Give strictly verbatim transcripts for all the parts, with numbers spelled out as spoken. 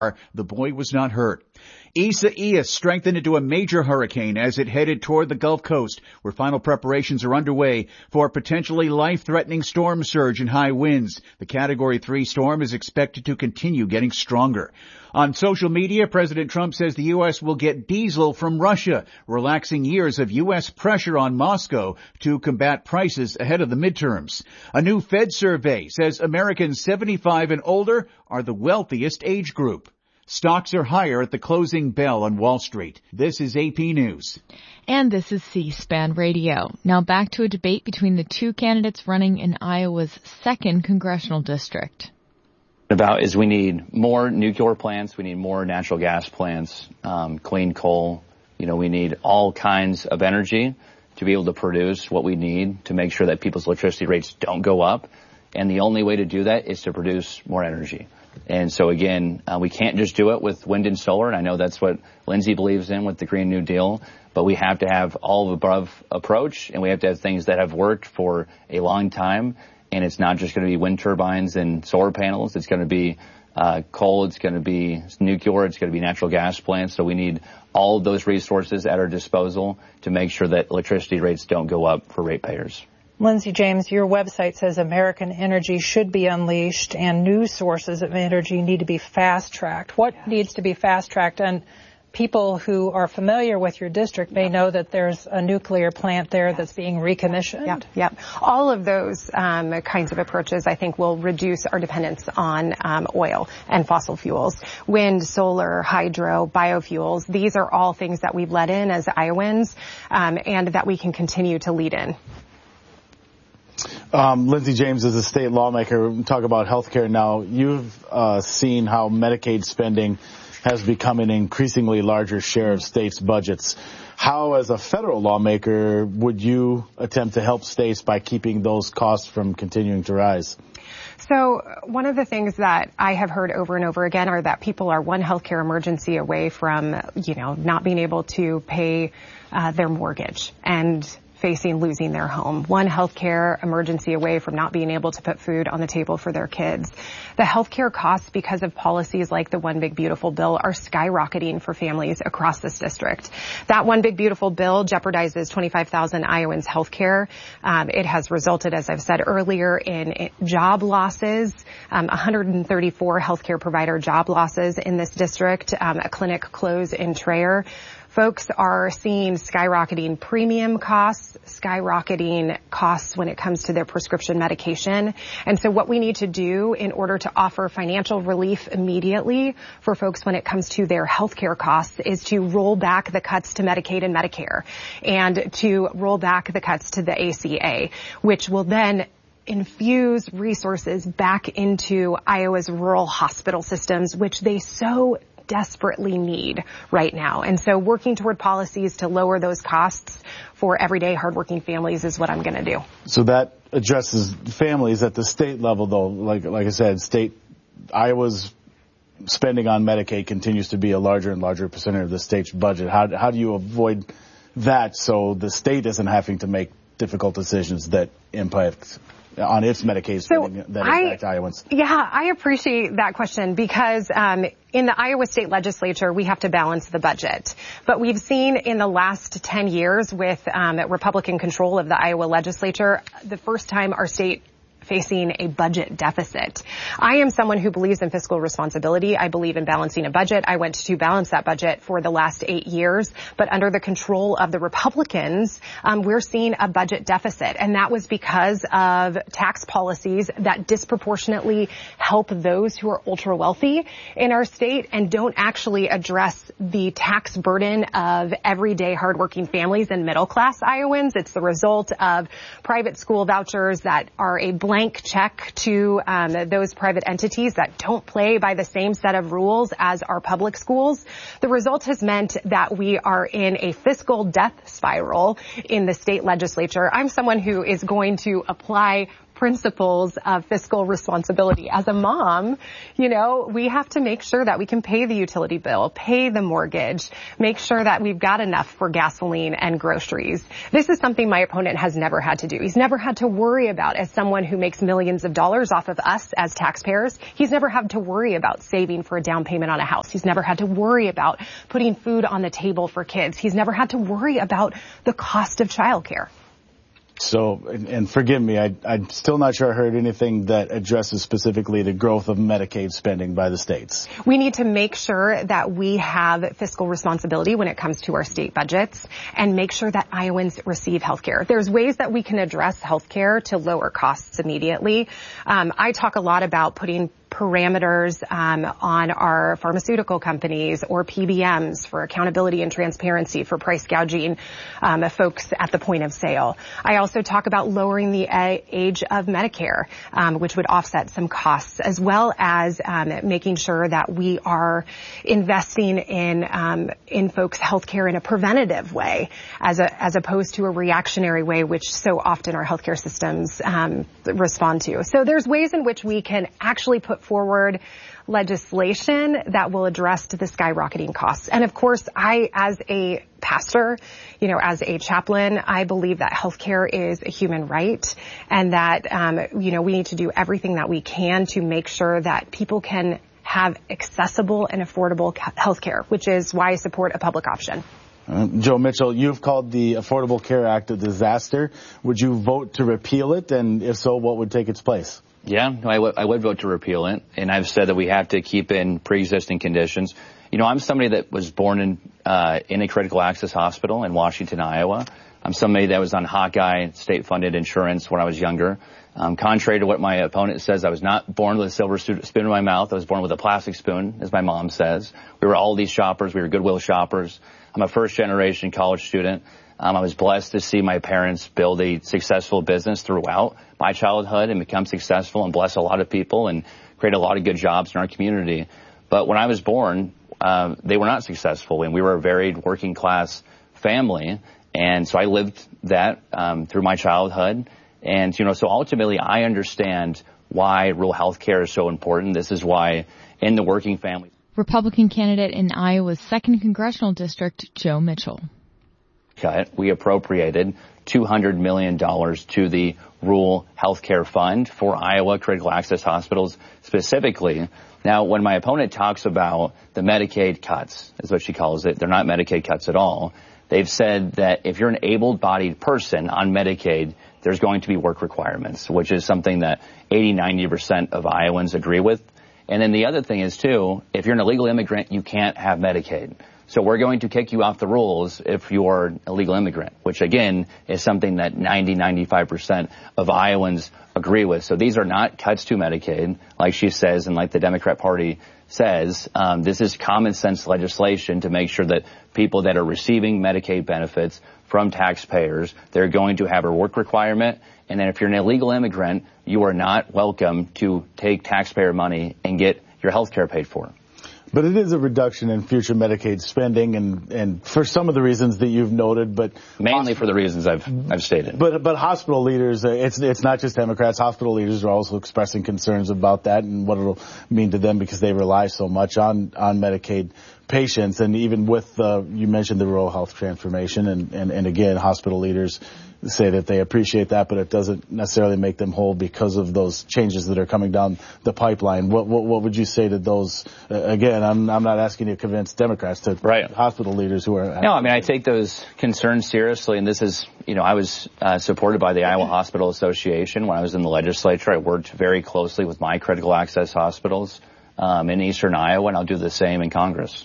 The boy was not hurt. Isaias strengthened into a major hurricane as it headed toward the Gulf Coast, where final preparations are underway for a potentially life-threatening storm surge and high winds. The Category three storm is expected to continue getting stronger. On social media, President Trump says the U S will get diesel from Russia, relaxing years of U S pressure on Moscow to combat prices ahead of the midterms. A new Fed survey says Americans seventy-five and older are the wealthiest age group. Stocks are higher at the closing bell on Wall Street. This is A P News. And this is C-SPAN Radio. Now back to a debate between the two candidates running in Iowa's second congressional district. About is we need more nuclear plants, we need more natural gas plants, um, clean coal. You know, we need all kinds of energy to be able to produce what we need to make sure that people's electricity rates don't go up. And the only way to do that is to produce more energy. And so again, uh, we can't just do it with wind and solar, and I know that's what Lindsay believes in with the Green New Deal, but we have to have all of above approach, and we have to have things that have worked for a long time, and it's not just going to be wind turbines and solar panels. It's going to be uh, coal, it's going to be nuclear, it's going to be natural gas plants, so we need all of those resources at our disposal to make sure that electricity rates don't go up for ratepayers. Lindsay James, your website says American energy should be unleashed and new sources of energy need to be fast-tracked. What yeah. needs to be fast-tracked? And people who are familiar with your district may know that there's a nuclear plant there that's being recommissioned. Yep, yep. All of those um, kinds of approaches, I think, will reduce our dependence on um, oil and fossil fuels. Wind, solar, hydro, biofuels, these are all things that we've led in as Iowans um, and that we can continue to lead in. Um, Lindsay James is a state lawmaker. We talk about health care now. You've uh, seen how Medicaid spending has become an increasingly larger share of states' budgets. How, as a federal lawmaker, would you attempt to help states by keeping those costs from continuing to rise? So one of the things that I have heard over and over again are that people are one healthcare emergency away from, you know, not being able to pay uh, their mortgage and facing losing their home, one healthcare emergency away from not being able to put food on the table for their kids. The healthcare costs, because of policies like the One Big Beautiful Bill, are skyrocketing for families across this district. That One Big Beautiful Bill jeopardizes twenty-five thousand Iowans' healthcare. Um, it has resulted, as I've said earlier, in job losses, um, one hundred thirty-four healthcare provider job losses in this district, um, a clinic close in Traer. Folks are seeing skyrocketing premium costs, skyrocketing costs when it comes to their prescription medication. And so what we need to do in order to offer financial relief immediately for folks when it comes to their health care costs is to roll back the cuts to Medicaid and Medicare and to roll back the cuts to the A C A, which will then infuse resources back into Iowa's rural hospital systems, which they so desperately need right now. And so working toward policies to lower those costs for everyday hardworking families is what I'm going to do. So that addresses families at the state level, though. Like like I said, state Iowa's spending on Medicaid continues to be a larger and larger percentage of the state's budget. How how do you avoid that so the state isn't having to make difficult decisions that impact on its Medicaid spending so that impact I, Iowans? Yeah, I appreciate that question because um, in the Iowa State Legislature, we have to balance the budget. But we've seen in the last ten years with um, Republican control of the Iowa Legislature, the first time our state facing a budget deficit. I am someone who believes in fiscal responsibility. I believe in balancing a budget. I went to balance that budget for the last eight years, but under the control of the Republicans, um, we're seeing a budget deficit, and that was because of tax policies that disproportionately help those who are ultra wealthy in our state and don't actually address the tax burden of everyday hardworking families and middle class Iowans. It's the result of private school vouchers that are a blank check to um, those private entities that don't play by the same set of rules as our public schools. The result has meant that we are in a fiscal death spiral in the state legislature. I'm someone who is going to apply principles of fiscal responsibility. As a mom, you know, we have to make sure that we can pay the utility bill, pay the mortgage, make sure that we've got enough for gasoline and groceries. This is something my opponent has never had to do. He's never had to worry about, as someone who makes millions of dollars off of us as taxpayers, he's never had to worry about saving for a down payment on a house. He's never had to worry about putting food on the table for kids. He's never had to worry about the cost of childcare. So, and, and forgive me, I, I'm still not sure I heard anything that addresses specifically the growth of Medicaid spending by the states. We need to make sure that we have fiscal responsibility when it comes to our state budgets and make sure that Iowans receive health care. There's ways that we can address health care to lower costs immediately. Um, I talk a lot about putting parameters um, on our pharmaceutical companies or P B Ms for accountability and transparency for price gouging um, folks at the point of sale. I also talk about lowering the age of Medicare, um, which would offset some costs, as well as um, making sure that we are investing in um, in folks' health care in a preventative way, as a as opposed to a reactionary way, which so often our healthcare systems um, respond to. So there's ways in which we can actually put forward legislation that will address the skyrocketing costs. And of course, I, as a pastor, you know, as a chaplain, I believe that healthcare is a human right, and that, um, you know, we need to do everything that we can to make sure that people can have accessible and affordable healthcare, which is why I support a public option. Uh, Joe Mitchell, you've called the Affordable Care Act a disaster. Would you vote to repeal it? And if so, what would take its place? Yeah, no, I, w- I would vote to repeal it, and I've said that we have to keep in pre-existing conditions. You know, I'm somebody that was born in uh, in a critical access hospital in Washington, Iowa. I'm somebody that was on Hawkeye state-funded insurance when I was younger. Um, contrary to what my opponent says, I was not born with a silver spoon in my mouth. I was born with a plastic spoon, as my mom says. We were Aldi shoppers. We were Goodwill shoppers. I'm a first-generation college student. Um, I was blessed to see my parents build a successful business throughout my childhood and become successful and bless a lot of people and create a lot of good jobs in our community. But when I was born, uh, they were not successful, and we were a varied working-class family. And so I lived that um, through my childhood. And, you know, so ultimately I understand why rural health care is so important. This is why in the working family. Republican candidate in Iowa's second congressional district, Joe Mitchell. Cut. We appropriated two hundred million dollars to the Rural Health Care Fund for Iowa critical access hospitals specifically. Now, when my opponent talks about the Medicaid cuts, is what she calls it, they're not Medicaid cuts at all. They've said that if you're an able-bodied person on Medicaid, there's going to be work requirements, which is something that eighty, ninety percent of Iowans agree with. And then the other thing is, too, if you're an illegal immigrant, you can't have Medicaid. So we're going to kick you off the rolls if you're an illegal immigrant, which, again, is something that ninety, ninety-five percent of Iowans agree with. So these are not cuts to Medicaid, like she says, and like the Democrat Party says. Um, this is common sense legislation to make sure that people that are receiving Medicaid benefits from taxpayers, they're going to have a work requirement. And then if you're an illegal immigrant, you are not welcome to take taxpayer money and get your health care paid for. But it is a reduction in future Medicaid spending, and, and for some of the reasons that you've noted, but mainly for the reasons I've I've stated. But but hospital leaders, uh, it's it's not just Democrats. Hospital leaders are also expressing concerns about that and what it'll mean to them because they rely so much on on Medicaid patients. And even with uh, you mentioned the rural health transformation, and, and and again, hospital leaders say that they appreciate that, but it doesn't necessarily make them whole because of those changes that are coming down the pipeline. What what, what would you say to those? Uh, again, I'm I'm not asking you to convince Democrats, to right. hospital leaders who are. No, I mean I take those concerns seriously, and this is, you know, I was uh, supported by the Iowa Hospital Association when I was in the legislature. I worked very closely with my critical access hospitals um, in eastern Iowa, and I'll do the same in Congress.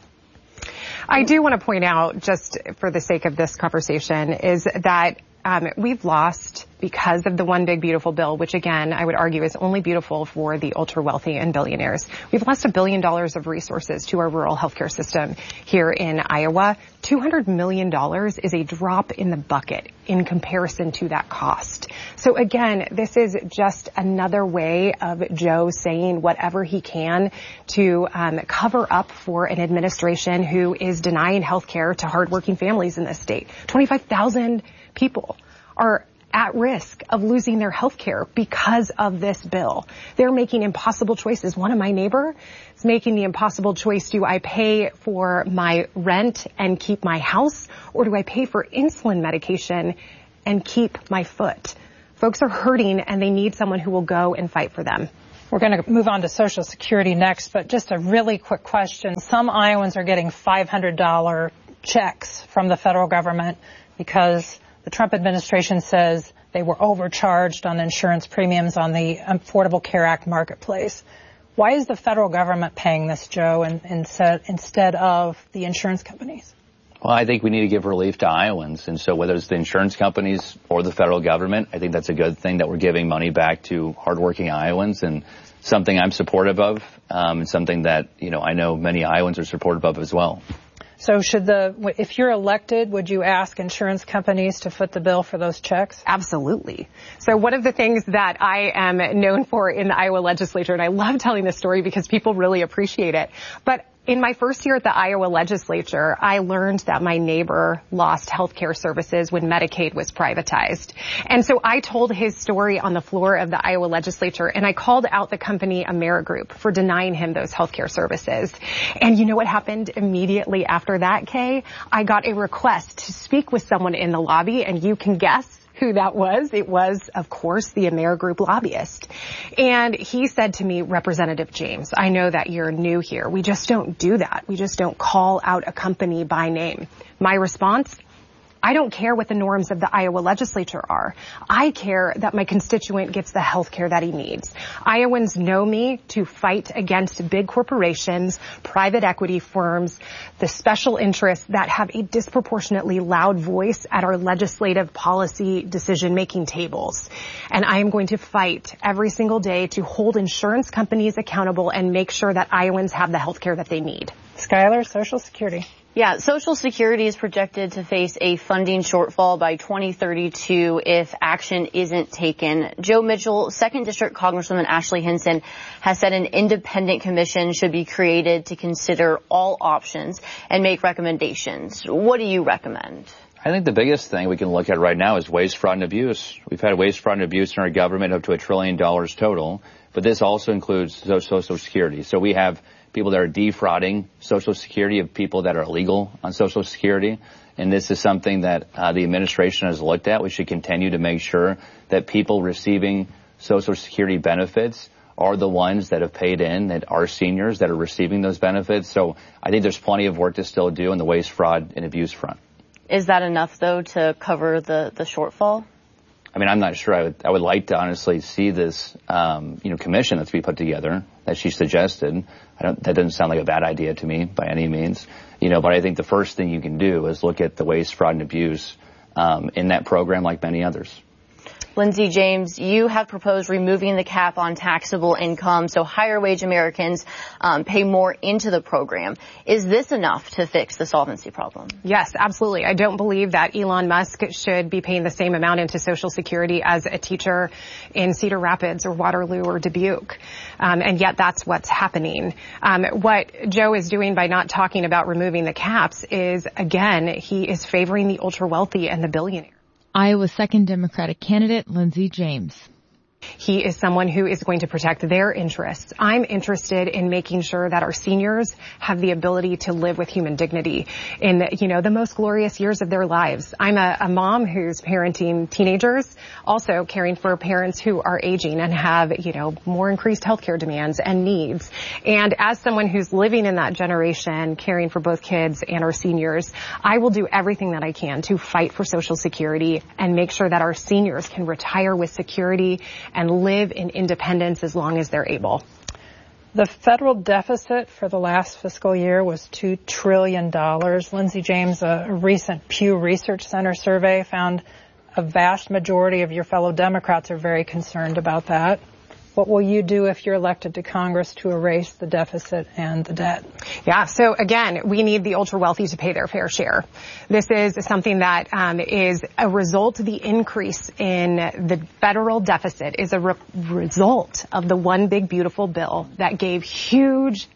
I do want to point out, just for the sake of this conversation, is that um, we've lost, because of the One Big Beautiful Bill, which again, I would argue is only beautiful for the ultra wealthy and billionaires. We've lost a billion dollars of resources to our rural healthcare system here in Iowa. two hundred million dollars is a drop in the bucket in comparison to that cost. So again, this is just another way of Joe saying whatever he can to um, cover up for an administration who is denying health care to hardworking families in this state. twenty-five thousand people are at risk of losing their health care because of this bill. They're making impossible choices. One of my neighbor is making the impossible choice. Do I pay for my rent and keep my house, or do I pay for insulin medication and keep my foot? Folks are hurting, and they need someone who will go and fight for them. We're going to move on to Social Security next, but just a really quick question. Some Iowans are getting five hundred dollars checks from the federal government because the Trump administration says they were overcharged on insurance premiums on the Affordable Care Act marketplace. Why is the federal government paying this, Joe, and, instead, instead of the insurance companies? Well, I think we need to give relief to Iowans. And so whether it's the insurance companies or the federal government, I think that's a good thing that we're giving money back to hardworking Iowans, and something I'm supportive of, um, and something that, you know, I know many Iowans are supportive of as well. So should the, if you're elected, would you ask insurance companies to foot the bill for those checks? Absolutely. So one of the things that I am known for in the Iowa legislature, and I love telling this story because people really appreciate it, but in my first year at the Iowa legislature, I learned that my neighbor lost health care services when Medicaid was privatized. And so I told his story on the floor of the Iowa legislature, and I called out the company Amerigroup for denying him those health care services. And you know what happened immediately after that, Kay? I got a request to speak with someone in the lobby, and you can guess who that was. It was, of course, the Amerigroup lobbyist. And he said to me, Representative James, I know that you're new here. We just don't do that. We just don't call out a company by name. My response? I don't care what the norms of the Iowa legislature are. I care that my constituent gets the health care that he needs. Iowans know me to fight against big corporations, private equity firms, the special interests that have a disproportionately loud voice at our legislative policy decision-making tables. And I am going to fight every single day to hold insurance companies accountable and make sure that Iowans have the health care that they need. Skylar, Social Security. Yeah, Social Security is projected to face a funding shortfall by twenty thirty-two if action isn't taken. Joe Mitchell, second District Congresswoman Ashley Hinson, has said an independent commission should be created to consider all options and make recommendations. What do you recommend? I think the biggest thing we can look at right now is waste, fraud, and abuse. We've had waste, fraud, and abuse in our government up to a trillion dollars total, but this also includes Social Security. So we have people that are defrauding Social Security of people that are illegal on Social Security. And this is something that uh, the administration has looked at. We should continue to make sure that people receiving Social Security benefits are the ones that have paid in, that are seniors that are receiving those benefits. So I think there's plenty of work to still do on the waste, fraud, and abuse front. Is that enough, though, to cover the, the shortfall? I mean, I'm not sure. I would, I would like to honestly see this, um, you know, commission that's to be put together that she suggested. I don't, that doesn't sound like a bad idea to me by any means, you know, but I think the first thing you can do is look at the waste, fraud, and abuse, um, in that program like many others. Lindsey James, you have proposed removing the cap on taxable income so higher wage Americans um, pay more into the program. Is this enough to fix the solvency problem? Yes, absolutely. I don't believe that Elon Musk should be paying the same amount into Social Security as a teacher in Cedar Rapids or Waterloo or Dubuque. Um, and yet that's what's happening. Um, what Joe is doing by not talking about removing the caps is, again, he is favoring the ultra wealthy and the billionaires. Iowa's second Democratic candidate, Lindsey James. He is someone who is going to protect their interests. I'm interested in making sure that our seniors have the ability to live with human dignity in, you know, the most glorious years of their lives. I'm a, a mom who's parenting teenagers, also caring for parents who are aging and have, you know, more increased healthcare demands and needs. And as someone who's living in that generation, caring for both kids and our seniors, I will do everything that I can to fight for Social Security and make sure that our seniors can retire with security and live in independence as long as they're able. The federal deficit for the last fiscal year was two trillion dollars. Lindsey James, a recent Pew Research Center survey found a vast majority of your fellow Democrats are very concerned about that. What will you do if you're elected to Congress to erase the deficit and the debt? Yeah, so again, we need the ultra wealthy to pay their fair share. This is something that um, is a result of the increase in the federal deficit is a re- result of the one big beautiful bill that gave huge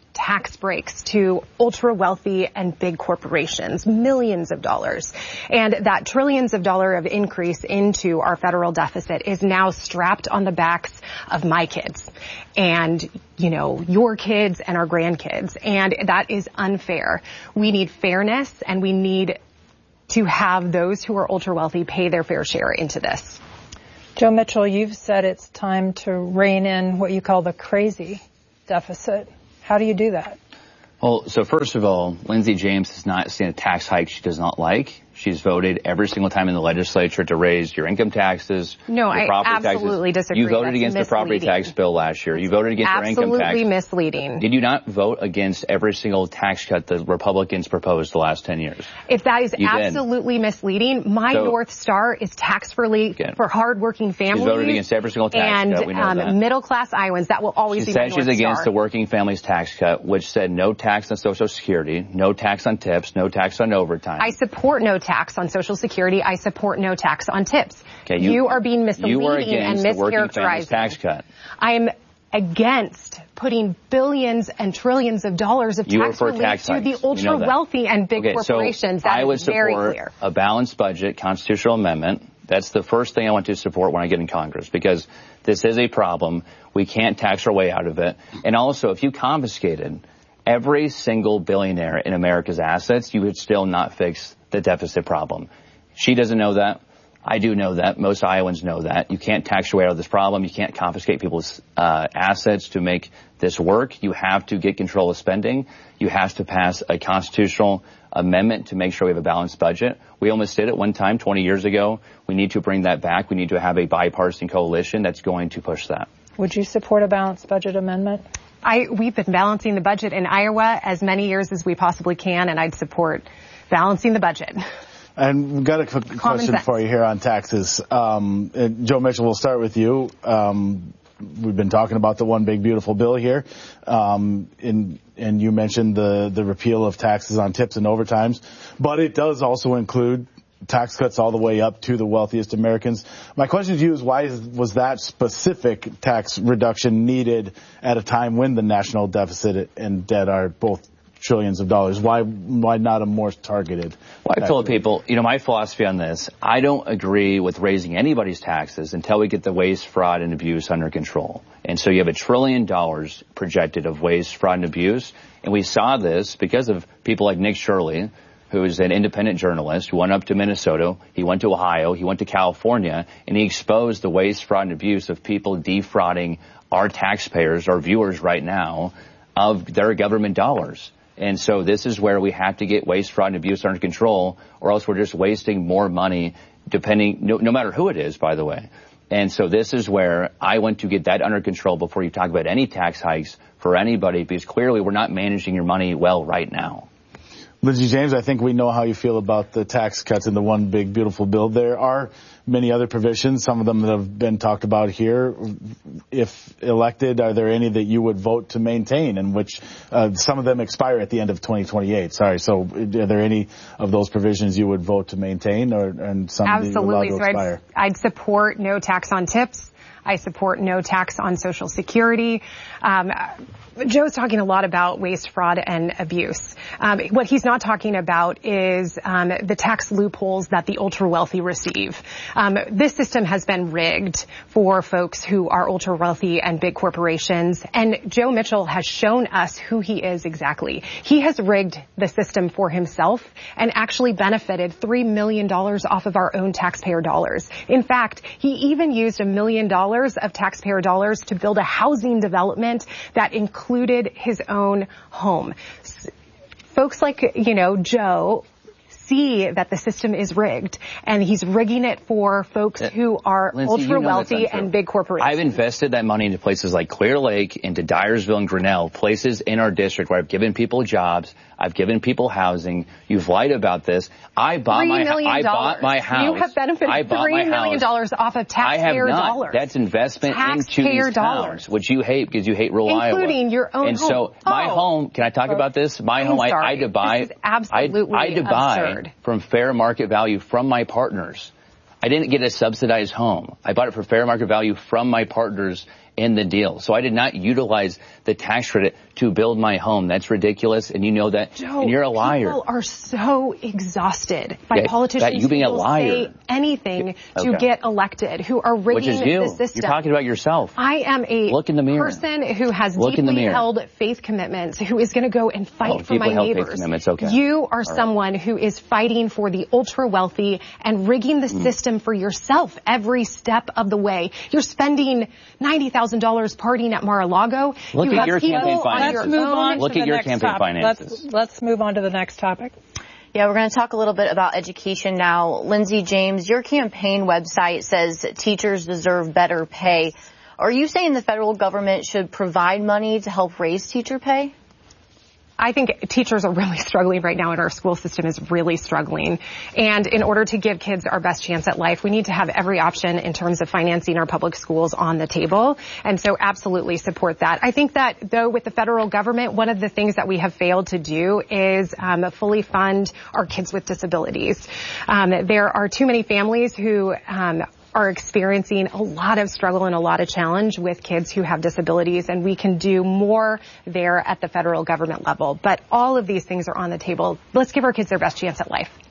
tax breaks to ultra wealthy and big corporations, millions of dollars. And that trillions of dollars of increase into our federal deficit is now strapped on the backs of my kids and, you know, your kids and our grandkids. And that is unfair. We need fairness, and we need to have those who are ultra wealthy pay their fair share into this. Joe Mitchell, you've said it's time to rein in what you call the crazy deficit. How do you do that? Well, so first of all, Lindsey James has not seen a tax hike she does not like. She's voted every single time in the legislature to raise your income taxes. No, your I property absolutely taxes. disagree. You voted That's against misleading. the property tax bill last year. You voted against absolutely your income tax. Absolutely misleading. Did you not vote against every single tax cut the Republicans proposed the last ten years? If that is you absolutely did. misleading, my so, North Star is tax relief for hardworking families. She's voted against every single tax and, cut. We know um, that. middle-class Iowans. That will always she be my North North Star. She said she's against Star. the working families tax cut, which said no tax on Social Security, no tax on tips, no tax on overtime. I support no tax on Social Security. I support no tax on tips. Okay, you, you are being misleading you are and the working families mischaracterizing. Tax cut. I am against putting billions and trillions of dollars of you tax relief tax to the ultra wealthy and big okay, corporations. So that I would is very support clear. a balanced budget constitutional amendment. That's the first thing I want to support when I get in Congress, because this is a problem. We can't tax our way out of it. And also, if you confiscated every single billionaire in America's assets, you would still not fix the deficit problem. She doesn't know that. I do know that. Most Iowans know that. You can't tax your way out of this problem. You can't confiscate people's uh, assets to make this work. You have to get control of spending. You have to pass a constitutional amendment to make sure we have a balanced budget. We almost did it one time twenty years ago. We need to bring that back. We need to have a bipartisan coalition that's going to push that. Would you support a balanced budget amendment? I, we've been balancing the budget in Iowa as many years as we possibly can, and I'd support balancing the budget. And we've got a quick question sense. for you here on taxes. Um, Joe Mitchell, we'll start with you. Um, we've been talking about the one big beautiful bill here. Um, in, and you mentioned the, the repeal of taxes on tips and overtimes, but it does also include tax cuts all the way up to the wealthiest Americans. My question to you is, why is, was that specific tax reduction needed at a time when the national deficit and debt are both trillions of dollars? Why why not a more targeted? Well, I told people, you know, my philosophy on this, I don't agree with raising anybody's taxes until we get the waste, fraud, and abuse under control. And so you have a trillion dollars projected of waste, fraud, and abuse. And we saw this because of people like Nick Shirley, who is an independent journalist who went up to Minnesota, he went to Ohio, he went to California, and he exposed the waste, fraud, and abuse of people defrauding our taxpayers, our viewers right now, of their government dollars. And so this is where we have to get waste, fraud, and abuse under control, or else we're just wasting more money, depending, no, no matter who it is, by the way. And so this is where I want to get that under control before you talk about any tax hikes for anybody, because clearly we're not managing your money well right now. Lindsey James, I think we know how you feel about the tax cuts in the one big beautiful bill. There are many other provisions, some of them that have been talked about here. If elected, are there any that you would vote to maintain, and which uh, some of them expire at the end of twenty twenty-eight? Sorry, so are there any of those provisions you would vote to maintain, or and some Absolutely. that you would allow to expire? So I'd, I'd support no tax on tips. I support no tax on Social Security. Um, Joe's talking a lot about waste, fraud, and abuse. Um, what he's not talking about is um, the tax loopholes that the ultra-wealthy receive. Um, this system has been rigged for folks who are ultra-wealthy and big corporations, and Joe Mitchell has shown us who he is exactly. He has rigged the system for himself and actually benefited three million dollars off of our own taxpayer dollars. In fact, he even used a million dollars of taxpayer dollars to build a housing development that included his own home. Folks like, you know, Joe see that the system is rigged, and he's rigging it for folks who are Lindsey, ultra you know wealthy and big corporations. I've invested that money into places like Clear Lake, into Dyersville and Grinnell, places in our district where I've given people jobs, I've given people housing. You've lied about this. I bought my I bought my house. You have benefited I bought three million dollars off of taxpayer I have not. dollars. That's investment taxpayer into these dollars. towns, which you hate because you hate rural Including Iowa. Including your own and home. And so my oh. home, can I talk about this? My I'm home, sorry. I, I had to buy. This is absolutely I, I had to buy absurd. from fair market value from my partners. I didn't get a subsidized home. I bought it for fair market value from my partners in the deal. So I did not utilize the tax credit to build my home. That's ridiculous, and you know that, Joe, and you're a liar. People are so exhausted by yeah, politicians you being who a will liar. say anything okay. to get elected, who are rigging Which is you. the system. You're talking about yourself. I am a Look in the mirror. person who has Look in the deeply mirror. held faith commitments, who is going to go and fight oh, for my held neighbors. Faith commitments. Okay. You are All someone right. who is fighting for the ultra wealthy and rigging the mm. system for yourself every step of the way. You're spending ninety thousand dollars partying at Mar-a-Lago. Look you at your campaign finances. Let's move on Look to at the your next campaign topic. finances. Let's, let's move on to the next topic. Yeah, we're going to talk a little bit about education now. Lindsey James, your campaign website says teachers deserve better pay. Are you saying the federal government should provide money to help raise teacher pay? I think teachers are really struggling right now, and our school system is really struggling. And in order to give kids our best chance at life, we need to have every option in terms of financing our public schools on the table. And so absolutely support that. I think that, though, with the federal government, one of the things that we have failed to do is um, fully fund our kids with disabilities. Um, there are too many families who um, are experiencing a lot of struggle and a lot of challenge with kids who have disabilities, and we can do more there at the federal government level. But all of these things are on the table. Let's give our kids their best chance at life.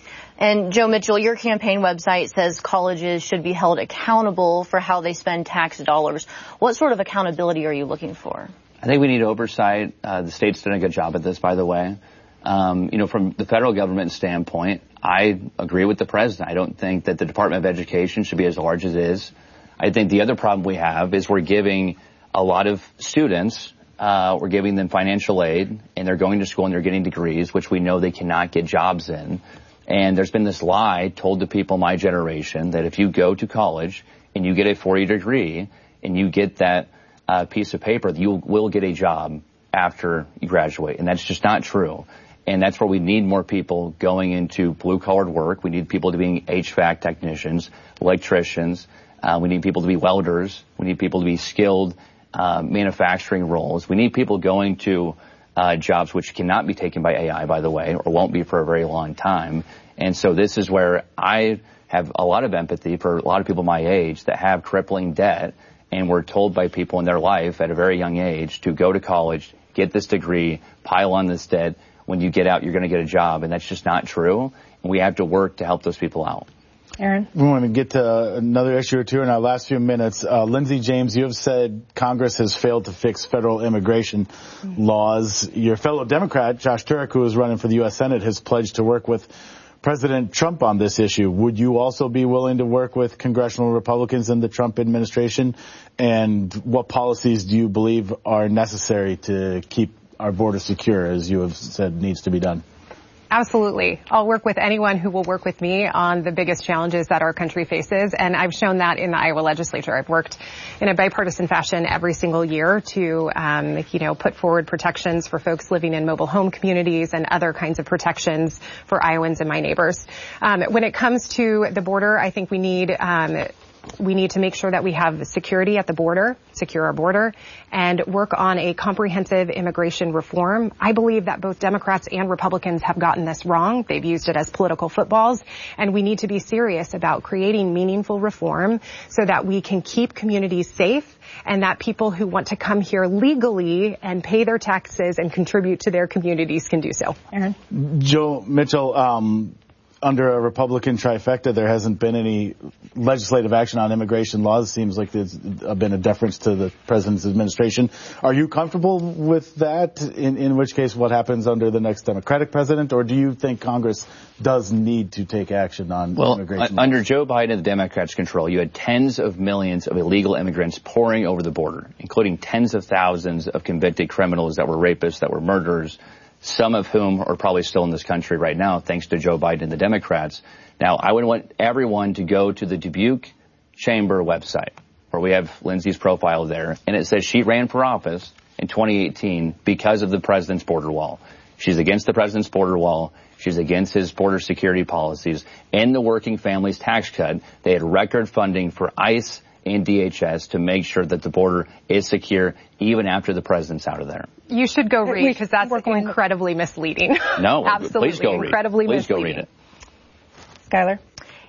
And Joe Mitchell, your campaign website says colleges should be held accountable for how they spend tax dollars. What sort of accountability are you looking for? I think we need oversight. Uh, the state's done a good job at this, by the way. Um, you know, from the federal government standpoint, I agree with the president. I don't think that the Department of Education should be as large as it is. I think the other problem we have is we're giving a lot of students, uh, we're giving them financial aid, and they're going to school and they're getting degrees, which we know they cannot get jobs in. And there's been this lie told to people my generation that if you go to college and you get a four-year degree and you get that uh, piece of paper, you will get a job after you graduate. And that's just not true. And that's where we need more people going into blue-collar work. We need people to be H V A C technicians, electricians. Uh, we need people to be welders. We need people to be skilled uh, manufacturing roles. We need people going to uh, jobs which cannot be taken by A I, by the way, or won't be for a very long time. And so this is where I have a lot of empathy for a lot of people my age that have crippling debt, and were told by people in their life at a very young age to go to college, get this degree, pile on this debt. When you get out, you're going to get a job, and that's just not true. And we have to work to help those people out. Aaron? We want to get to another issue or two in our last few minutes. Uh, Lindsey James, you have said Congress has failed to fix federal immigration mm-hmm. laws. Your fellow Democrat, Josh Turek, who is running for the U S Senate, has pledged to work with President Trump on this issue. Would you also be willing to work with congressional Republicans in the Trump administration? And what policies do you believe are necessary to keep our border secure, as you have said needs to be done? Absolutely. I'll work with anyone who will work with me on the biggest challenges that our country faces, and I've shown that in the Iowa legislature. I've worked in a bipartisan fashion every single year to, um, you know, put forward protections for folks living in mobile home communities and other kinds of protections for Iowans and my neighbors. Um, when it comes to the border, I think we need um, We need to make sure that we have security at the border, secure our border, and work on a comprehensive immigration reform. I believe that both Democrats and Republicans have gotten this wrong. They've used it as political footballs, and we need to be serious about creating meaningful reform so that we can keep communities safe and that people who want to come here legally and pay their taxes and contribute to their communities can do so. Aaron? Joe Mitchell, um, under a Republican trifecta, there hasn't been any legislative action on immigration laws. It seems like there's been a deference to the president's administration. Are you comfortable with that? In, in which case, what happens under the next Democratic president? Or do you think Congress does need to take action on well, immigration uh, under laws? Joe Biden and the Democrats' control, you had tens of millions of illegal immigrants pouring over the border, including tens of thousands of convicted criminals that were rapists, that were murderers, some of whom are probably still in this country right now, thanks to Joe Biden and the Democrats. Now, I would want everyone to go to the Dubuque Chamber website, where we have Lindsey's profile there, and it says she ran for office in twenty eighteen because of the president's border wall. She's against the president's border wall. She's against his border security policies and the working families tax cut. They had record funding for ICE and D H S to make sure that the border is secure even after the president's out of there. You should go read, because that's incredibly misleading. No, absolutely please go read. Incredibly please misleading. go read it. Skylar?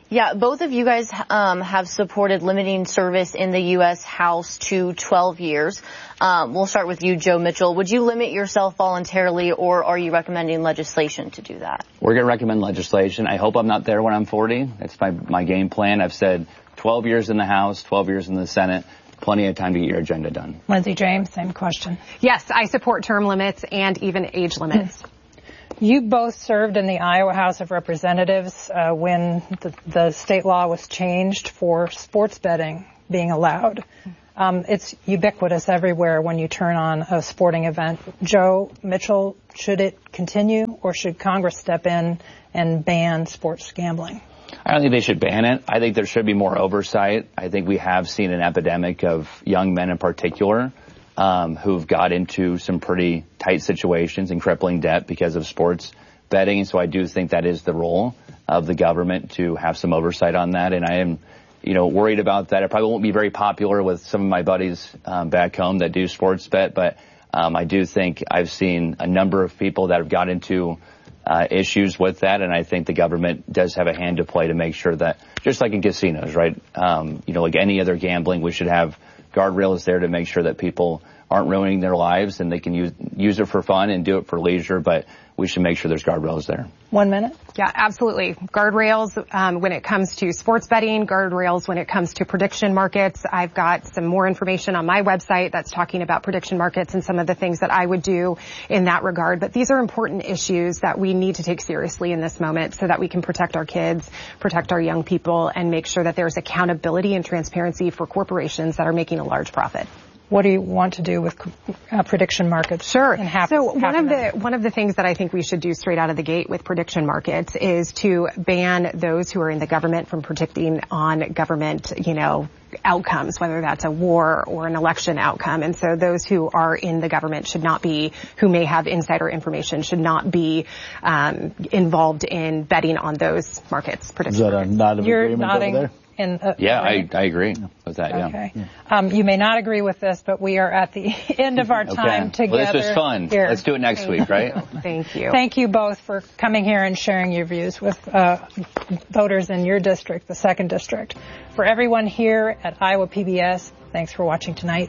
Yeah, both of you guys um, have supported limiting service in the U S House to twelve years. Um, we'll start with you, Joe Mitchell. Would you limit yourself voluntarily, or are you recommending legislation to do that? We're going to recommend legislation. I hope I'm not there when I'm forty. That's my, my game plan. I've said twelve years in the House, twelve years in the Senate. Plenty of time to get your agenda done. Lindsey James, same question. Yes, I support term limits and even age limits. You both served in the Iowa House of Representatives uh, when the, the state law was changed for sports betting being allowed. Um, it's ubiquitous everywhere when you turn on a sporting event. Joe Mitchell, should it continue, or should Congress step in and ban sports gambling? I don't think they should ban it. I think there should be more oversight. I think we have seen an epidemic of young men in particular um, who've got into some pretty tight situations and crippling debt because of sports betting. And so I do think that is the role of the government to have some oversight on that. And I am, you know, worried about that. It probably won't be very popular with some of my buddies um, back home that do sports bet, but um, I do think I've seen a number of people that have got into Uh, issues with that, and I think the government does have a hand to play to make sure that, just like in casinos, right, um, you know, like any other gambling, we should have guardrails there to make sure that people aren't ruining their lives and they can use use it for fun and do it for leisure, but we should make sure there's guardrails there. One minute. Yeah, absolutely. Guardrails um, when it comes to sports betting, guardrails when it comes to prediction markets. I've got some more information on my website that's talking about prediction markets and some of the things that I would do in that regard. But these are important issues that we need to take seriously in this moment so that we can protect our kids, protect our young people, and make sure that there's accountability and transparency for corporations that are making a large profit. What do you want to do with uh, prediction markets? Sure. And half, so half one of minute. the one of the things that I think we should do straight out of the gate with prediction markets is to ban those who are in the government from predicting on government, you know, outcomes, whether that's a war or an election outcome. And so those who are in the government should not be, who may have insider information, should not be um, involved in betting on those markets. Prediction Is that markets. a nod of You're agreement nodding. over there? In, uh, Yeah, right? I, I agree with that, yeah. Okay. Um, you may not agree with this, but we are at the end of our time okay. together. Well, this was fun. Here. Let's do it next week, right? Thank you. Thank you both for coming here and sharing your views with uh, voters in your district, the second district. For everyone here at Iowa P B S, thanks for watching tonight.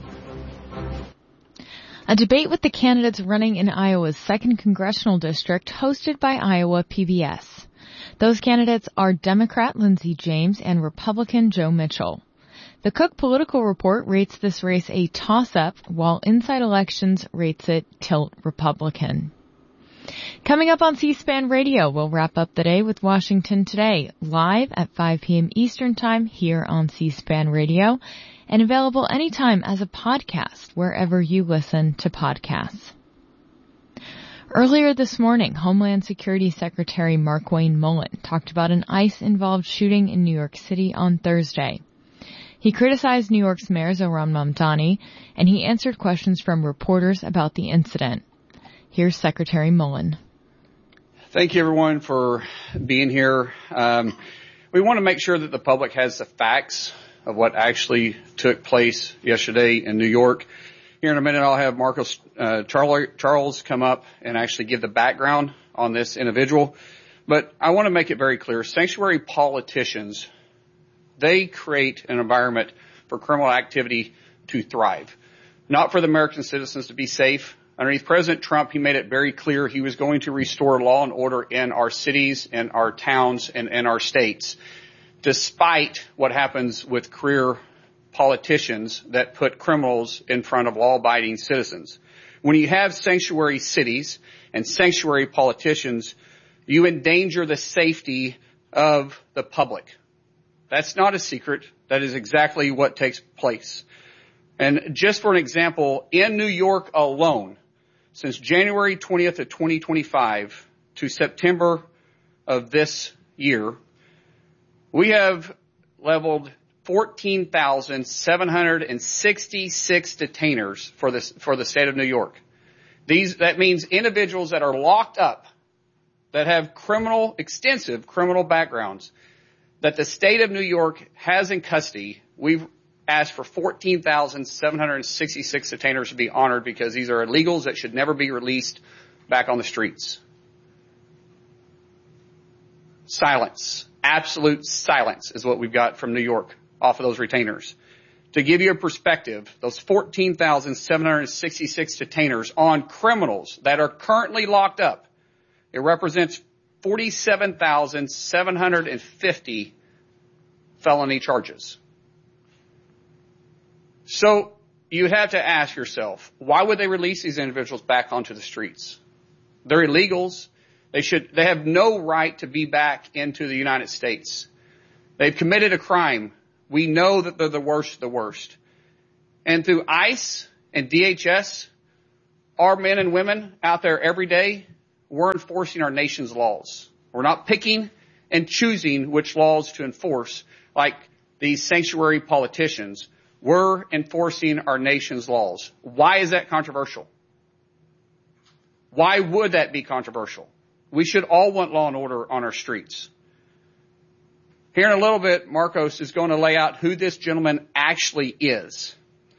A debate with the candidates running in Iowa's second congressional district hosted by Iowa P B S. Those candidates are Democrat Lindsey James and Republican Joe Mitchell. The Cook Political Report rates this race a toss-up, while Inside Elections rates it tilt Republican. Coming up on C-SPAN Radio, we'll wrap up the day with Washington Today, live at five p.m. Eastern Time here on C-SPAN Radio, and available anytime as a podcast wherever you listen to podcasts. Earlier this morning, Homeland Security Secretary Markwayne Mullin talked about an ICE-involved shooting in New York City on Thursday. He criticized New York's Mayor Zohran Mamdani, and he answered questions from reporters about the incident. Here's Secretary Mullin. Thank you, everyone, for being here. Um, we want to make sure that the public has the facts of what actually took place yesterday in New York. Here in a minute, I'll have Marcos uh, Charles come up and actually give the background on this individual. But I want to make it very clear. Sanctuary politicians, they create an environment for criminal activity to thrive, not for the American citizens to be safe. Underneath President Trump, he made it very clear he was going to restore law and order in our cities and our towns and in our states, despite what happens with career politicians that put criminals in front of law-abiding citizens. When you have sanctuary cities and sanctuary politicians, you endanger the safety of the public. That's not a secret. That is exactly what takes place. And just for an example, in New York alone, since January twentieth of twenty twenty-five to September of this year, we have leveled fourteen thousand seven hundred sixty-six detainers for this, for the state of New York. These, that means individuals that are locked up, that have criminal, extensive criminal backgrounds, that the state of New York has in custody. We've asked for fourteen thousand seven hundred sixty-six detainers to be honored because these are illegals that should never be released back on the streets. Silence. Absolute silence is what we've got from New York off of those retainers. To give you a perspective, those fourteen thousand seven hundred sixty-six detainers on criminals that are currently locked up, it represents forty-seven thousand seven hundred fifty felony charges. So you have to ask yourself, why would they release these individuals back onto the streets? They're illegals. They should, they have no right to be back into the United States. They've committed a crime. We know that they're the worst of the worst. And through ICE and D H S, our men and women out there every day, we're enforcing our nation's laws. We're not picking and choosing which laws to enforce like these sanctuary politicians. We're enforcing our nation's laws. Why is that controversial? Why would that be controversial? We should all want law and order on our streets. Here in a little bit, Marcos is going to lay out who this gentleman actually is.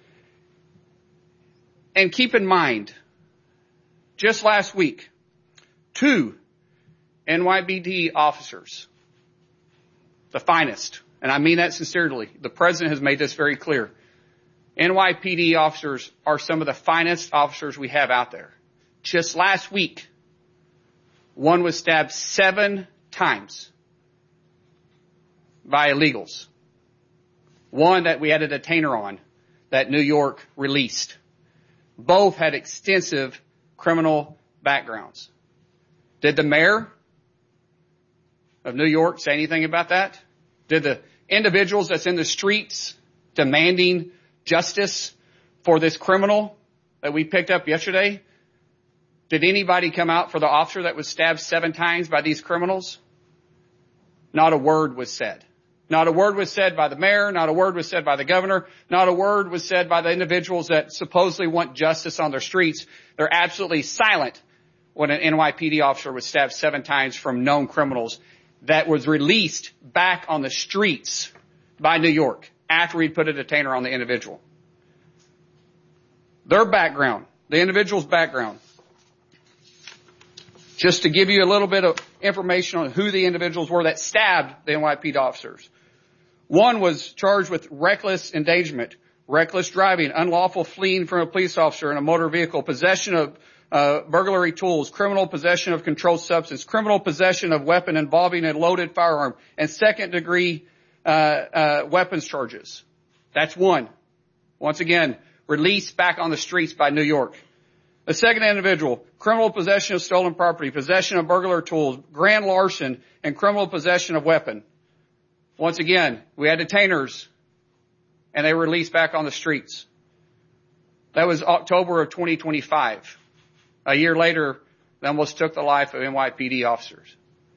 And keep in mind, just last week, two N Y P D officers, the finest, and I mean that sincerely, the president has made this very clear. N Y P D officers are some of the finest officers we have out there. Just last week, one was stabbed seven times by illegals. One that we had a detainer on that New York released. Both had extensive criminal backgrounds. Did the mayor of New York say anything about that? Did the individuals that's in the streets demanding justice for this criminal that we picked up yesterday, did anybody come out for the officer that was stabbed seven times by these criminals? Not a word was said. Not a word was said by the mayor. Not a word was said by the governor. Not a word was said by the individuals that supposedly want justice on their streets. They're absolutely silent when an N Y P D officer was stabbed seven times from known criminals that was released back on the streets by New York after we put a detainer on the individual. Their background, the individual's background. Just to give you a little bit of information on who the individuals were that stabbed the N Y P D officers. One was charged with reckless endangerment, reckless driving, unlawful fleeing from a police officer in a motor vehicle, possession of uh, burglary tools, criminal possession of controlled substance, criminal possession of weapon involving a loaded firearm, and second degree uh, uh, weapons charges. That's one. Once again, released back on the streets by New York. The second individual, criminal possession of stolen property, possession of burglar tools, grand larceny, and criminal possession of weapon. Once again, we had detainers, and they were released back on the streets. That was October of twenty twenty-five. A year later, they almost took the life of N Y P D officers.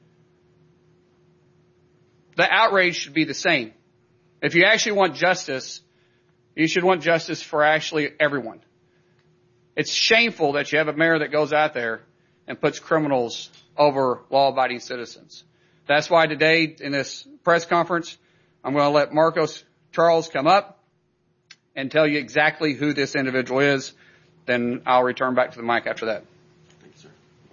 The outrage should be the same. If you actually want justice, you should want justice for actually everyone. It's shameful that you have a mayor that goes out there and puts criminals over law-abiding citizens. That's why today in this press conference, I'm going to let Marcos Charles come up and tell you exactly who this individual is. Then I'll return back to the mic after that. Thank you, sir.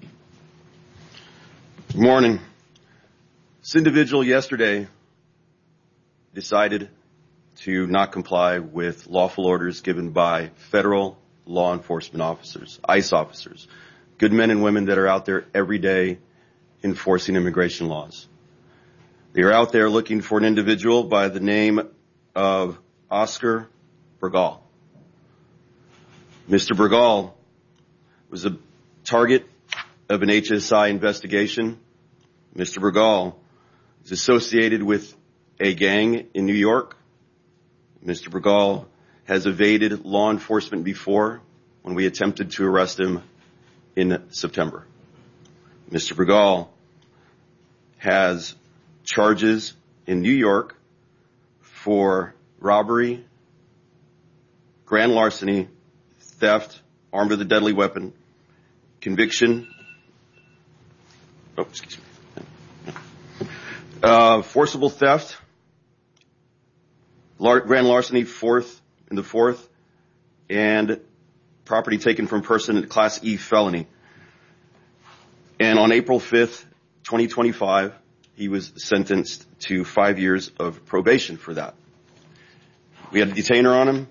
Good morning. This individual yesterday decided to not comply with lawful orders given by federal law enforcement officers, ICE officers, good men and women that are out there every day enforcing immigration laws. They are out there looking for an individual by the name of Oscar Bergal. Mister Bergal was a target of an H S I investigation. Mister Bergal is associated with a gang in New York. Mister Bergal has evaded law enforcement before when we attempted to arrest him in September. Mister Bergal has charges in New York for robbery, grand larceny, theft, armed with a deadly weapon, conviction, oh, excuse me, uh, forcible theft, lar- grand larceny, fourth, in the fourth, and property taken from person, Class E felony. And on April fifth, twenty twenty-five, he was sentenced to five years of probation for that. We had a detainer on him,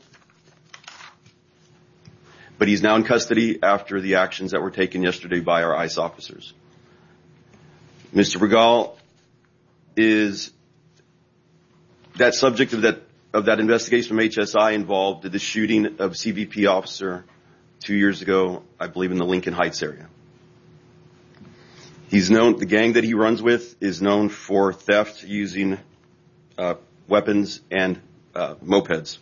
but he's now in custody after the actions that were taken yesterday by our ICE officers. Mister Bregal is that subject of that of that investigation from H S I involved the shooting of C B P officer two years ago, I believe in the Lincoln Heights area. He's known, the gang that he runs with is known for theft using uh, weapons and uh, mopeds.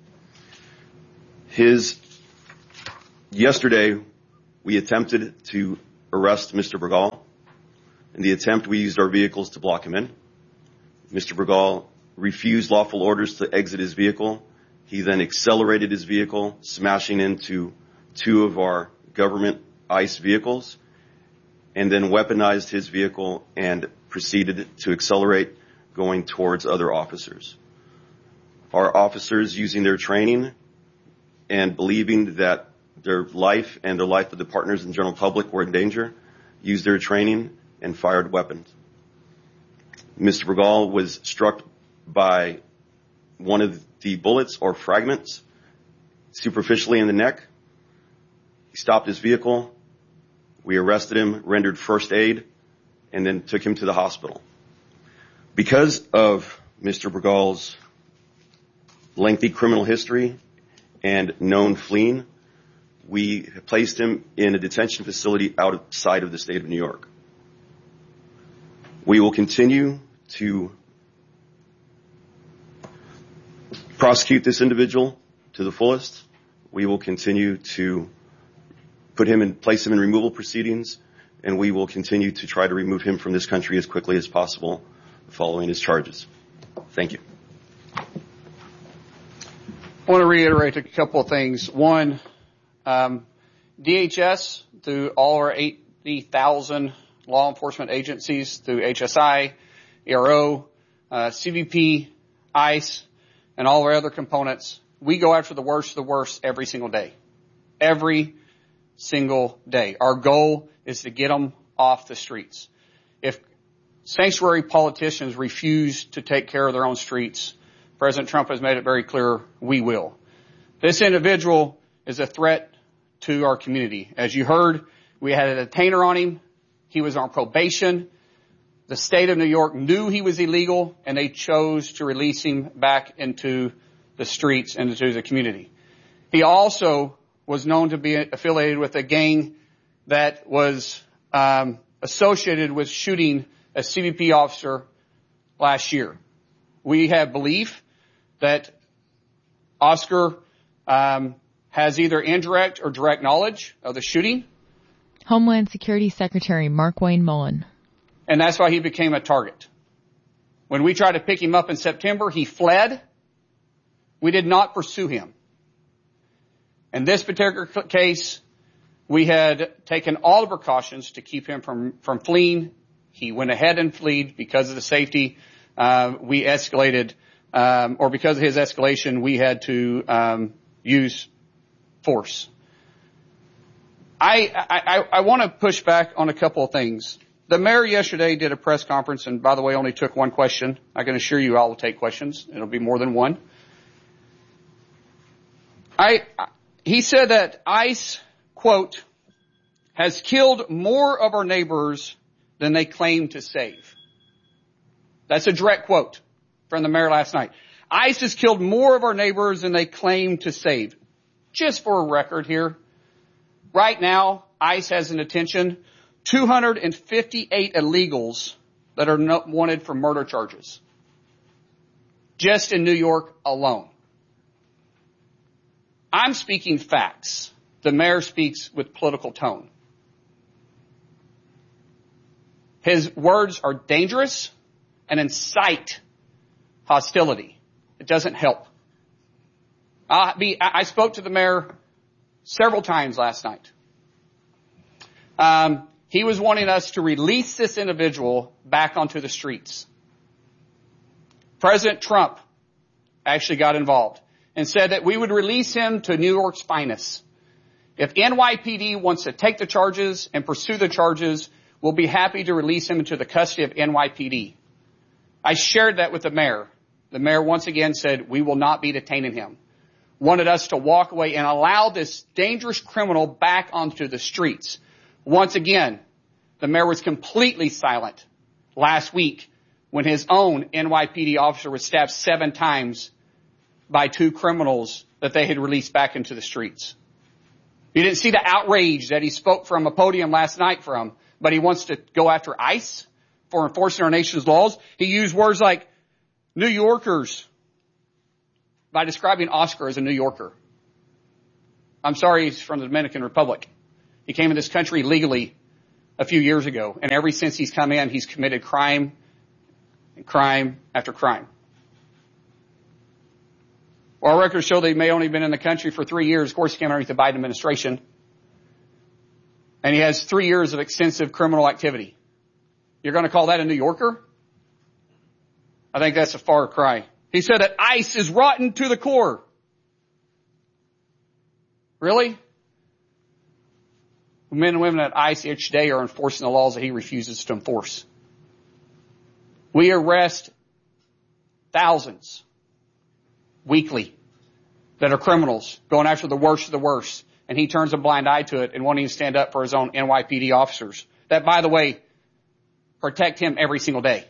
His, yesterday, we attempted to arrest Mister Bregal. In the attempt, we used our vehicles to block him in. Mister Bregal refused lawful orders to exit his vehicle. He then accelerated his vehicle, smashing into two of our government ICE vehicles, and then weaponized his vehicle and proceeded to accelerate, going towards other officers. Our officers, using their training and believing that their life and the life of the partners and general public were in danger, used their training and fired weapons. Mister Bregal was struck by one of the bullets or fragments superficially in the neck. He stopped his vehicle. We arrested him, rendered first aid, and then took him to the hospital. Because of Mister Bregal's lengthy criminal history and known fleeing, we placed him in a detention facility outside of the state of New York. We will continue to prosecute this individual to the fullest. We will continue to put him in, place him in removal proceedings, and we will continue to try to remove him from this country as quickly as possible following his charges. Thank you. I want to reiterate a couple of things. One, um, D H S, through all our eighty thousand law enforcement agencies, through H S I, E R O, uh, C B P, ICE, and all our other components, we go after the worst of the worst every single day. Every single day. Our goal is to get them off the streets. If sanctuary politicians refuse to take care of their own streets, President Trump has made it very clear, we will. This individual is a threat to our community. As you heard, we had a detainer on him. He was on probation. The state of New York knew he was illegal, and they chose to release him back into the streets and into the community. He also was known to be affiliated with a gang that was um, associated with shooting a C B P officer last year. We have belief that Oscar um, has either indirect or direct knowledge of the shooting. Homeland Security Secretary Markwayne Mullin. And that's why he became a target. When we tried to pick him up in September, he fled. We did not pursue him. In this particular case, we had taken all the precautions to keep him from, from fleeing. He went ahead and fled because of the safety. Uh, we escalated, um, or because of his escalation, we had to um, use force. I, I, I want to push back on a couple of things. The mayor yesterday did a press conference, and by the way, only took one question. I can assure you I will take questions. It'll be more than one. I, he said that ICE, quote, has killed more of our neighbors than they claim to save. That's a direct quote from the mayor last night. ICE has killed more of our neighbors than they claim to save. Just for a record here, right now, ICE has in detention two hundred fifty-eight illegals that are not wanted for murder charges. Just in New York alone. I'm speaking facts. The mayor speaks with political tone. His words are dangerous and incite hostility. It doesn't help. I'll be, I spoke to the mayor several times last night. Um, he was wanting us to release this individual back onto the streets. President Trump actually got involved and said that we would release him to New York's finest. If N Y P D wants to take the charges and pursue the charges, will be happy to release him into the custody of N Y P D. I shared that with the mayor. The mayor once again said, we will not be detaining him. Wanted us to walk away and allow this dangerous criminal back onto the streets. Once again, the mayor was completely silent last week when his own N Y P D officer was stabbed seven times by two criminals that they had released back into the streets. You didn't see the outrage that he spoke from a podium last night from, but he wants to go after ICE for enforcing our nation's laws. He used words like New Yorkers by describing Oscar as a New Yorker. I'm sorry, he's from the Dominican Republic. He came in this country legally a few years ago, and ever since he's come in, he's committed crime and crime after crime. Well, our records show that he may only have been in the country for three years. Of course, he came underneath the Biden administration. And he has three years of extensive criminal activity. You're going to call that a New Yorker? I think that's a far cry. He said that ICE is rotten to the core. Really? Men and women at ICE each day are enforcing the laws that he refuses to enforce. We arrest thousands weekly that are criminals going after the worst of the worst, and he turns a blind eye to it and won't even stand up for his own N Y P D officers that, by the way, protect him every single day.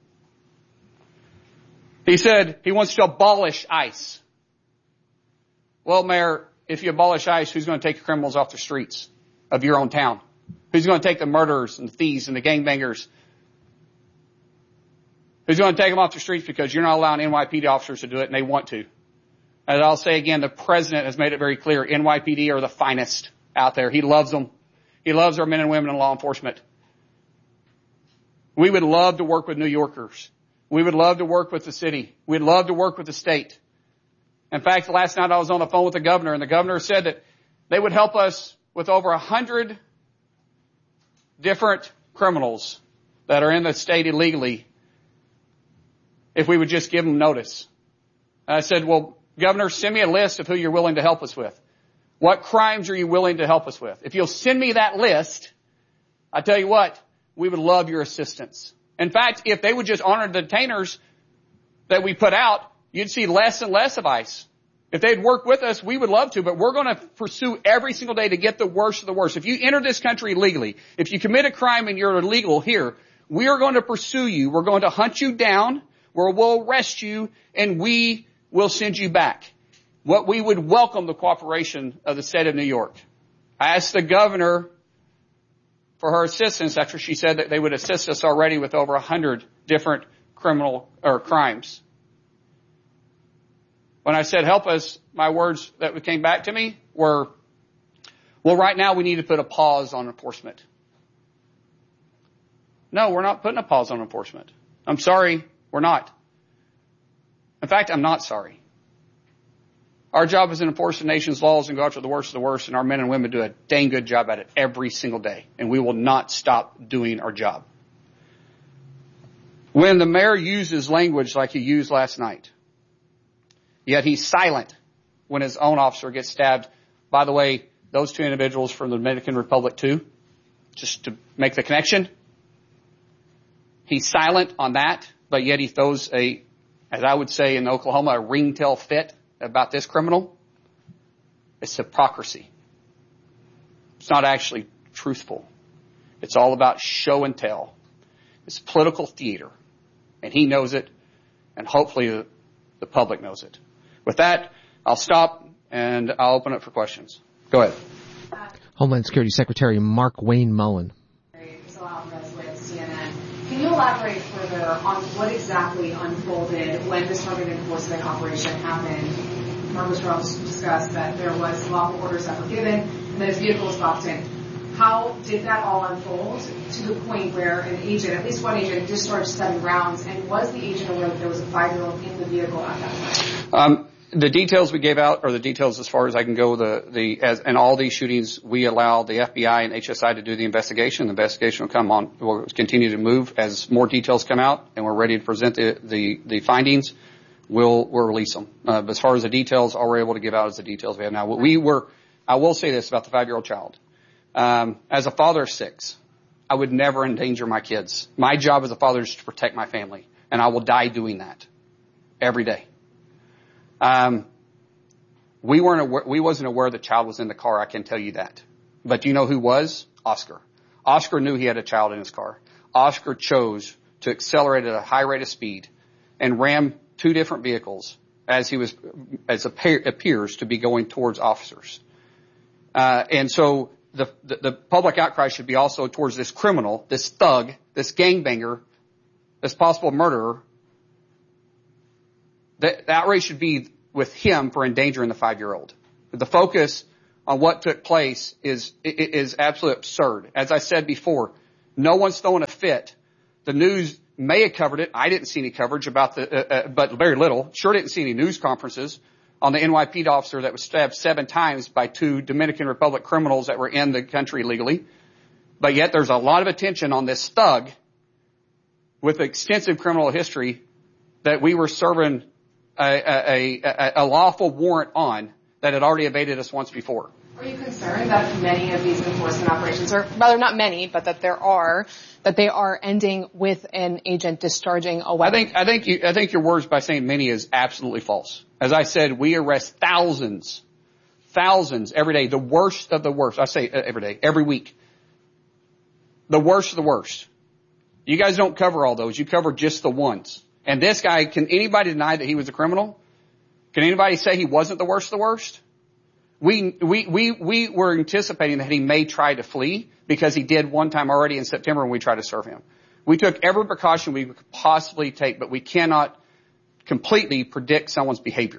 He said he wants to abolish ICE. Well, Mayor, if you abolish ICE, who's going to take the criminals off the streets of your own town? Who's going to take the murderers and the thieves and the gangbangers? Who's going to take them off the streets because you're not allowing N Y P D officers to do it and they want to? And I'll say again, the president has made it very clear, N Y P D are the finest out there. He loves them. He loves our men and women in law enforcement. We would love to work with New Yorkers. We would love to work with the city. We'd love to work with the state. In fact, last night I was on the phone with the governor, and the governor said that they would help us with over a hundred different criminals that are in the state illegally if we would just give them notice. And I said, well, Governor, send me a list of who you're willing to help us with. What crimes are you willing to help us with? If you'll send me that list, I tell you what, we would love your assistance. In fact, if they would just honor the detainers that we put out, you'd see less and less of ICE. If they'd work with us, we would love to, but we're going to pursue every single day to get the worst of the worst. If you enter this country illegally, if you commit a crime and you're illegal here, we are going to pursue you. We're going to hunt you down, where we'll arrest you, and we will send you back. What we would welcome the cooperation of the state of New York. I asked the governor for her assistance after she said that they would assist us already with over a hundred different criminal or crimes. When I said help us, my words that came back to me were, well, right now we need to put a pause on enforcement. No, we're not putting a pause on enforcement. I'm sorry, we're not. In fact, I'm not sorry. Our job is to enforce the nation's laws and go after the worst of the worst, and our men and women do a dang good job at it every single day, and we will not stop doing our job. When the mayor uses language like he used last night, yet he's silent when his own officer gets stabbed. By the way, those two individuals from the Dominican Republic too, just to make the connection. He's silent on that, but yet he throws a, as I would say in Oklahoma, a ringtail fit about this criminal. It's hypocrisy. It's not actually truthful. It's all about show and tell. It's political theater. And he knows it, and hopefully the, the public knows it. With that, I'll stop and I'll open it for questions. Go ahead. Homeland Security Secretary Mark Wayne Mullen. Can you elaborate further on what exactly unfolded when this targeted enforcement operation happened? Marcos Ramos discussed that there was lawful orders that were given and that his vehicle was stopped in. How did that all unfold to the point where an agent, at least one agent, discharged seven rounds, and was the agent aware that there was a five-year-old in the vehicle at that time? Um, the details we gave out are the details as far as I can go. The, the, as in all these shootings, we allow the F B I and H S I to do the investigation. The investigation will come on, will continue to move as more details come out, and we're ready to present the, the, the findings. We'll, we'll release them. Uh, but as far as the details, all we're able to give out is the details we have now. We were, I will say this about the five-year-old child. Um, as a father of six, I I would never endanger my kids. My job as a father is to protect my family, and I will die doing that every day. Um, we weren't aware, we wasn't aware the child was in the car. I can tell you that. But do you know who was? Oscar. Oscar knew he had a child in his car. Oscar chose to accelerate at a high rate of speed and ram two different vehicles as he was, as appears to be going towards officers. Uh, and so the, the, the public outcry should be also towards this criminal, this thug, this gangbanger, this possible murderer. The, the outrage should be with him for endangering the five-year-old. The focus on what took place is, is absolutely absurd. As I said before, no one's throwing a fit. The news may have covered it. I didn't see any coverage about the, uh, uh, but very little. Sure didn't see any news conferences on the N Y P D officer that was stabbed seven times by two Dominican Republic criminals that were in the country illegally. But yet there's a lot of attention on this thug with extensive criminal history that we were serving a, a, a, a lawful warrant on that had already evaded us once before. Are you concerned that many of these enforcement operations, or rather not many, but that there are, that they are ending with an agent discharging a weapon? I think, I think, you, I think your words by saying many is absolutely false. As I said, we arrest thousands, thousands every day, the worst of the worst. I say every day, every week. The worst of the worst. You guys don't cover all those. You cover just the ones. And this guy, can anybody deny that he was a criminal? Can anybody say he wasn't the worst of the worst? We, we, we, we were anticipating that he may try to flee because he did one time already in September when we tried to serve him. We took every precaution we could possibly take, but we cannot completely predict someone's behavior.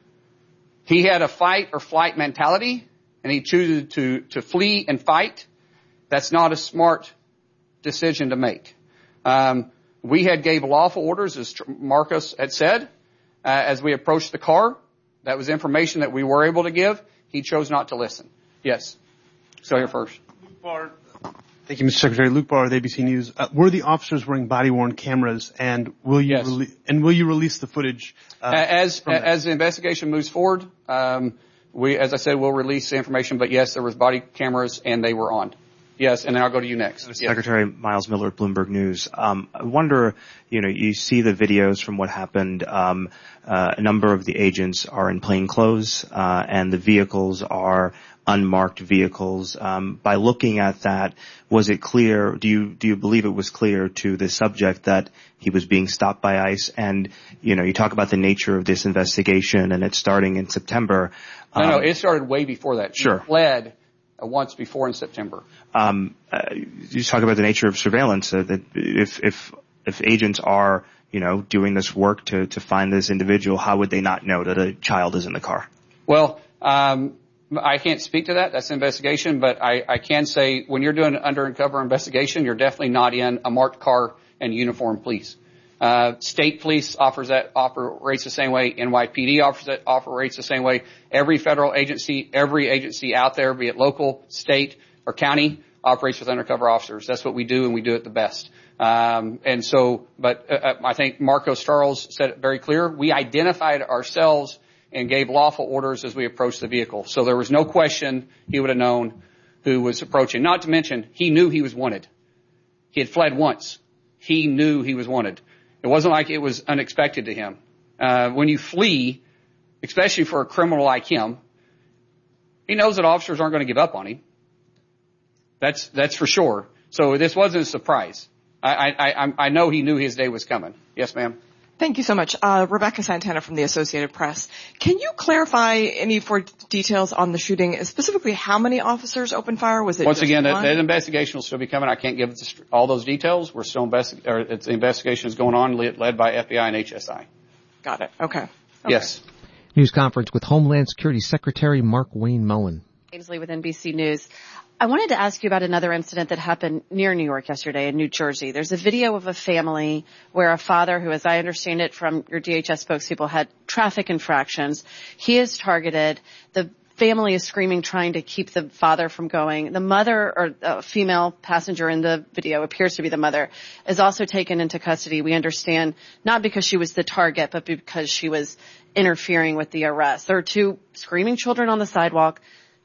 He had a fight or flight mentality, and he chooses to, to flee and fight. That's not a smart decision to make. Um, we had gave lawful orders, as Marcos had said, uh, as we approached the car. That was information that we were able to give. He chose not to listen. Yes. So here first. Luke Barr. Thank you, Mister Secretary. Luke Barr with A B C News. Uh, were the officers wearing body-worn cameras, and will you yes. rele- and will you release the footage? Uh, as as the investigation moves forward, um, we, as I said, we'll release the information. But yes, there was body cameras, and they were on. Yes, and then I'll go to you next. Yes. Secretary Miles Miller at Bloomberg News. Um, I wonder, you know, you see the videos from what happened. Um, uh, a number of the agents are in plain clothes, uh, and the vehicles are unmarked vehicles. Um, by looking at that, was it clear, do you, do you believe it was clear to the subject that he was being stopped by ICE? And, you know, you talk about the nature of this investigation and it's starting in September. No, um, no, it started way before that. Sure. He fled uh, once before in September. Um, uh, you talk about the nature of surveillance, uh, that if, if, if agents are, you know, doing this work to, to find this individual, how would they not know that a child is in the car? Well, um, I can't speak to that. That's an investigation, but I, I can say when you're doing an undercover investigation, you're definitely not in a marked car and uniformed police. Uh, state police offers that, operates the same way. N Y P D offers that, operates the same way. Every federal agency, every agency out there, be it local, state, or county, operates with undercover officers. That's what we do, and we do it the best. Um, and so, but uh, I think Marcos Charles said it very clear. We identified ourselves and gave lawful orders as we approached the vehicle. So there was no question he would have known who was approaching. Not to mention, he knew he was wanted. He had fled once. He knew he was wanted. It wasn't like it was unexpected to him. Uh, when you flee, especially for a criminal like him, he knows that officers aren't going to give up on him. That's, that's for sure. So this wasn't a surprise. I, I, I, I know he knew his day was coming. Yes, ma'am. Thank you so much. Uh, Rebecca Santana from the Associated Press. Can you clarify any for details on the shooting, specifically how many officers opened fire? Was it Once just again, one? that, that investigation will still be coming. I can't give all those details. We're still investigating, or it's, the investigation is going on, led, led by F B I and H S I. Got it. Okay. okay. Yes. News conference with Homeland Security Secretary Mark Wayne Mullen. Ainsley with N B C News. I wanted to ask you about another incident that happened near New York yesterday in New Jersey. There's a video of a family where a father who, as I understand it from your D H S spokespeople, had traffic infractions. He is targeted. The family is screaming, trying to keep the father from going. The mother, or a female passenger in the video, appears to be the mother, is also taken into custody. We understand not because she was the target, but because she was interfering with the arrest. There are two screaming children on the sidewalk.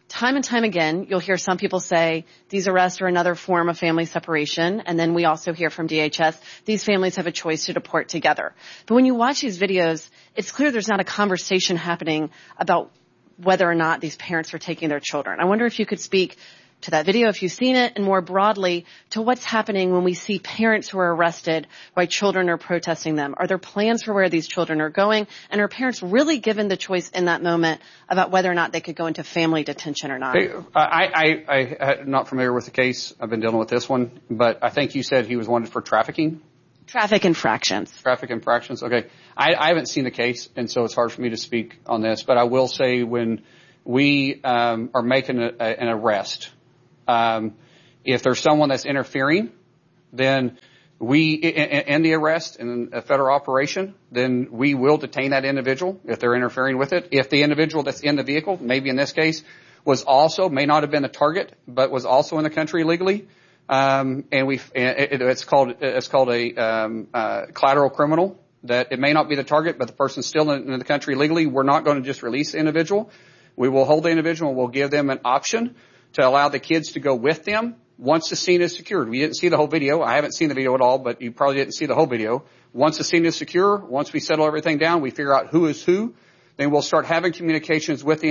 time and time again, you'll hear some people say these arrests are another form of family separation. And then we also hear from D H S, these families have a choice to deport together. But when you watch these videos, it's clear there's not a conversation happening about whether or not these parents are taking their children. I wonder if you could speak to that video, if you've seen it, and more broadly, to what's happening when we see parents who are arrested while children are protesting them. Are there plans for where these children are going? And are parents really given the choice in that moment about whether or not they could go into family detention or not? I, I, I, I'm not familiar with the case. I've been dealing with this one. But I think you said he was wanted for trafficking? Traffic infractions. Traffic infractions. Okay. I, I haven't seen the case, and so it's hard for me to speak on this. But I will say when we um, are making a, a, an arrest, Um, if there's someone that's interfering, then we, in, in the arrest, in a federal operation, then we will detain that individual if they're interfering with it. If the individual that's in the vehicle, maybe in this case, was also, may not have been a target, but was also in the country illegally, um, and we, it, it's called, it's called a, um, uh, collateral criminal, that it may not be the target, but the person's still in, in the country legally, we're not going to just release the individual. We will hold the individual and we'll give them an option to allow the kids to go with them once the scene is secured. We didn't see the whole video. I haven't seen the video at all, but you probably didn't see the whole video. Once the scene is secure, once we settle everything down, we figure out who is who, then we'll start having communications with the